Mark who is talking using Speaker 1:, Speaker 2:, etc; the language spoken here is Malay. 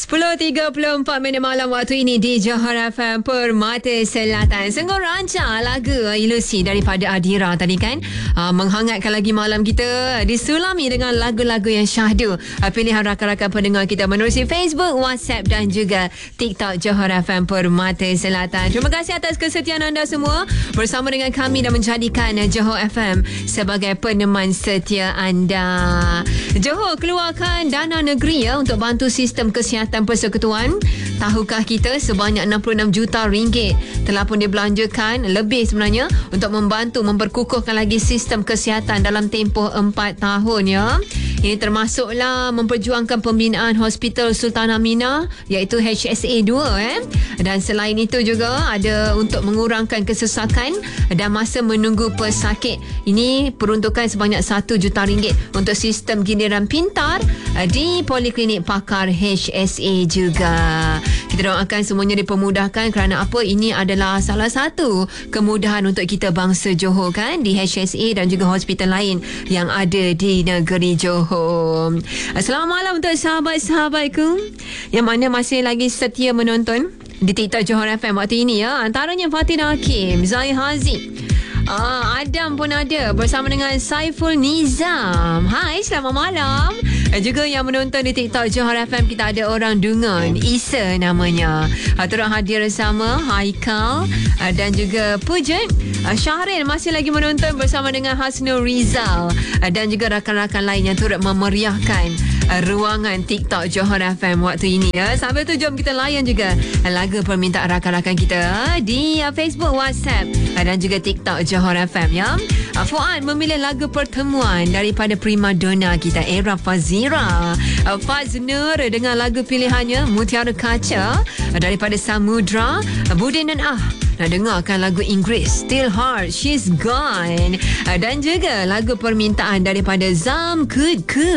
Speaker 1: 10.34 malam waktu ini di Johor FM Permata Selatan. Sungguh rancak lagu Ilusi daripada Adira tadi kan, menghangatkan lagi malam kita, disulami dengan lagu-lagu yang syahdu. Pilihan rakan-rakan pendengar kita menerusi Facebook, WhatsApp dan juga TikTok Johor FM Permata Selatan. Terima kasih atas kesetiaan anda semua bersama dengan kami dan menjadikan Johor FM sebagai peneman setia anda. Johor keluarkan dana negeri untuk bantu sistem kesihatan persekutuan. Tahukah kita sebanyak 66 juta ringgit telah pun dibelanjakan lebih sebenarnya untuk membantu memperkukuhkan lagi sistem kesihatan dalam tempoh 4 tahun ya. Ini termasuklah memperjuangkan pembinaan Hospital Sultan Aminah iaitu HSA 2 dan selain itu juga ada untuk mengurangkan kesesakan dan masa menunggu pesakit. Ini peruntukan sebanyak 1 juta ringgit untuk sistem giliran pintar di Poliklinik Pakar HSA juga. Kita doakan semuanya dipermudahkan kerana apa, ini adalah salah satu kemudahan untuk kita bangsa Johor kan, di HSA dan juga hospital lain yang ada di negeri Johor. Selamat malam untuk sahabat-sahabatku yang mana masih lagi setia menonton di TikTok Johor FM waktu ini ya. Antaranya Fatin Hakim, Zai Haziq, Adam pun ada bersama dengan Saiful Nizam. Hai, selamat malam. Juga yang menonton di TikTok Johor FM, kita ada orang Dungun, Isa namanya. Turut hadir bersama Haikal dan juga Pujan. Syahril masih lagi menonton bersama dengan Hasnul Rizal dan juga rakan-rakan lain yang turut memeriahkan ruangan TikTok Johor FM waktu ini ya. Sambil tu jom kita layan juga lagu permintaan rakan-rakan kita di Facebook, WhatsApp dan juga TikTok Johor FM ya. Fuad memilih lagu pertemuan daripada primadona kita Era Fazira. Faznur dengan lagu pilihannya Mutiara Kaca daripada Samudra. Budin dan nak dengarkan lagu Inggeris Still Hard, She's Gone dan juga lagu permintaan daripada Zam Good.